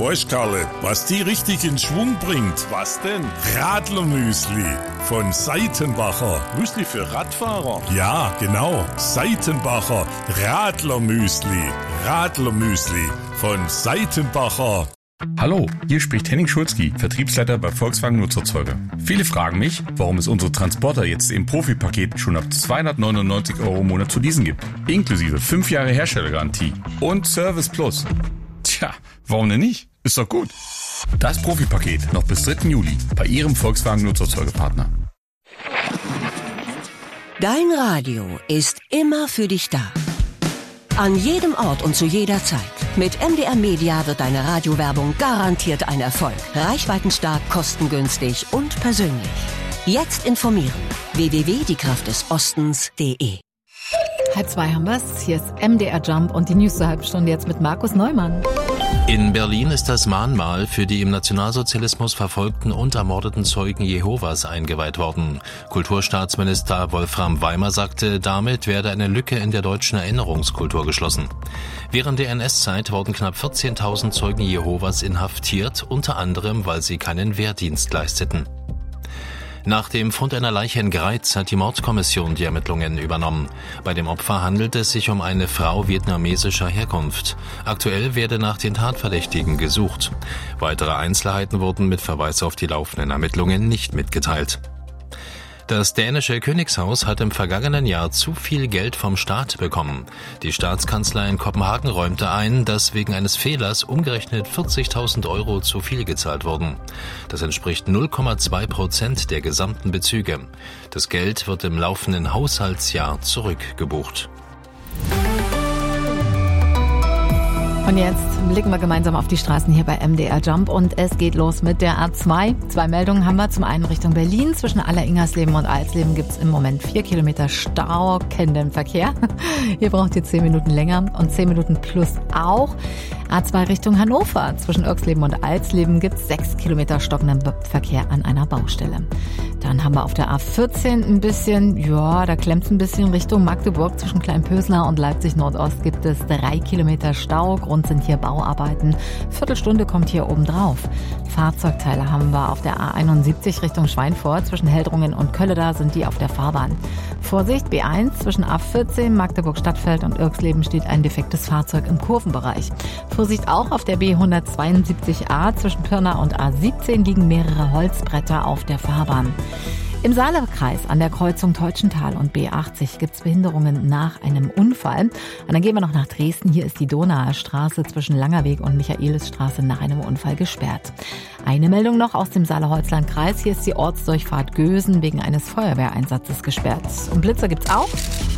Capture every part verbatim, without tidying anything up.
Weißt, Karle, was die richtig in Schwung bringt? Was denn? Radlermüsli von Seitenbacher. Müsli für Radfahrer? Ja, genau. Seitenbacher Radlermüsli. Radlermüsli von Seitenbacher. Hallo, hier spricht Henning Schulzki, Vertriebsleiter bei Volkswagen Nutzerzeuger. Viele fragen mich, warum es unsere Transporter jetzt im Profipaket schon ab zweihundertneunundneunzig Euro im Monat zu leasen gibt. Inklusive fünf Jahre Herstellergarantie und Service Plus. Tja, warum denn nicht? Ist doch gut. Das Profipaket noch bis dritten Juli bei Ihrem Volkswagen Nutzerzeugerpartner. Dein Radio ist immer für dich da. An jedem Ort und zu jeder Zeit. Mit M D R Media wird deine Radiowerbung garantiert ein Erfolg. Reichweitenstark, kostengünstig und persönlich. Jetzt informieren. w w w punkt die kraft des ostens punkt de. Halb zwei haben wir's. Hier ist M D R Jump und die News zur Halbstunde jetzt mit Markus Neumann. In Berlin ist das Mahnmal für die im Nationalsozialismus verfolgten und ermordeten Zeugen Jehovas eingeweiht worden. Kulturstaatsminister Wolfram Weimer sagte, damit werde eine Lücke in der deutschen Erinnerungskultur geschlossen. Während der N S-Zeit wurden knapp vierzehntausend Zeugen Jehovas inhaftiert, unter anderem, weil sie keinen Wehrdienst leisteten. Nach dem Fund einer Leiche in Greiz hat die Mordkommission die Ermittlungen übernommen. Bei dem Opfer handelt es sich um eine Frau vietnamesischer Herkunft. Aktuell werde nach den Tatverdächtigen gesucht. Weitere Einzelheiten wurden mit Verweis auf die laufenden Ermittlungen nicht mitgeteilt. Das dänische Königshaus hat im vergangenen Jahr zu viel Geld vom Staat bekommen. Die Staatskanzlei in Kopenhagen räumte ein, dass wegen eines Fehlers umgerechnet vierzigtausend Euro zu viel gezahlt wurden. Das entspricht null Komma zwei Prozent der gesamten Bezüge. Das Geld wird im laufenden Haushaltsjahr zurückgebucht. Und jetzt blicken wir gemeinsam auf die Straßen hier bei M D R Jump und es geht los mit der A zwei. Zwei Meldungen haben wir. Zum einen Richtung Berlin. Zwischen Aller-Ingersleben und Alsleben gibt es im Moment vier Kilometer stockenden Verkehr. Hier braucht ihr zehn Minuten länger und zehn Minuten plus auch. A zwei Richtung Hannover. Zwischen Irksleben und Alsleben gibt es sechs Kilometer stockenden Verkehr an einer Baustelle. Dann haben wir auf der A vierzehn ein bisschen, ja, da klemmt es ein bisschen Richtung Magdeburg. Zwischen Kleinpöslar und Leipzig Nordost gibt es drei Kilometer Stau. Grund sind hier Bauarbeiten. Viertelstunde kommt hier oben drauf. Fahrzeugteile haben wir auf der A einundsiebzig Richtung Schweinfurt. Zwischen Heldrungen und Kölleda sind die auf der Fahrbahn. Vorsicht, B eins zwischen A vierzehn, Magdeburg-Stadtfeld und Irksleben steht ein defektes Fahrzeug im Kurvenbereich. Vorsicht auch auf der B hundertzweiundsiebzig A zwischen Pirna und A siebzehn liegen mehrere Holzbretter auf der Fahrbahn. Im Saarlandkreis an der Kreuzung Teutschental und B achtzig gibt es Behinderungen nach einem Unfall. Und dann gehen wir noch nach Dresden. Hier ist die Donauer Straße zwischen Langerweg und Michaelisstraße nach einem Unfall gesperrt. Eine Meldung noch aus dem Saale-Holzland-Kreis. Hier ist die Ortsdurchfahrt Gösen wegen eines Feuerwehreinsatzes gesperrt. Und Blitzer gibt's auch.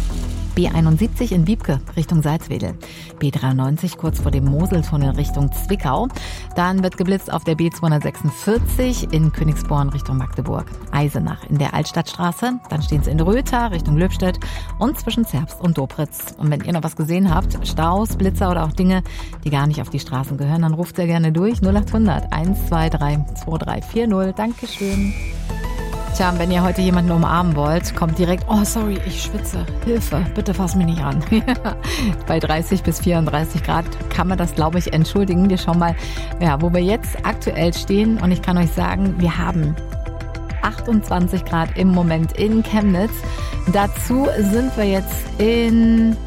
B einundsiebzig in Wiebke Richtung Salzwedel. B dreiundneunzig kurz vor dem Moseltunnel Richtung Zwickau. Dann wird geblitzt auf der B zweihundertsechsundvierzig in Königsborn Richtung Magdeburg. Eisenach in der Altstadtstraße. Dann stehen sie in Rötha Richtung Löbstedt und zwischen Zerbst und Dobritz. Und wenn ihr noch was gesehen habt, Staus, Blitzer oder auch Dinge, die gar nicht auf die Straßen gehören, dann ruft sehr gerne durch null achthundert eins zwei drei zwei drei vier null. Dankeschön. Tja, wenn ihr heute jemanden umarmen wollt, kommt direkt, oh sorry, ich schwitze, Hilfe, bitte fass mich nicht an. Bei dreißig bis vierunddreißig Grad kann man das, glaube ich, entschuldigen. Wir schauen mal, ja, wo wir jetzt aktuell stehen und ich kann euch sagen, wir haben achtundzwanzig Grad im Moment in Chemnitz. Dazu sind wir jetzt in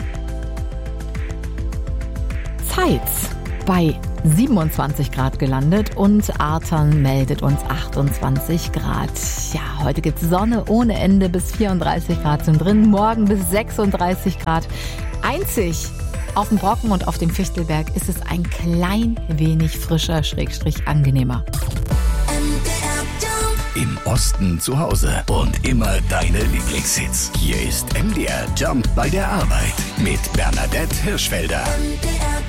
Zeitz bei siebenundzwanzig Grad gelandet und Artern meldet uns achtundzwanzig Grad. Ja, heute gibt's Sonne ohne Ende, bis vierunddreißig Grad sind drin, morgen bis sechsunddreißig Grad. Einzig auf dem Brocken und auf dem Fichtelberg ist es ein klein wenig frischer, schrägstrich angenehmer. Im Osten zu Hause und immer deine Lieblingshits. Hier ist M D R Jump bei der Arbeit mit Bernadette Hirschfelder. M D R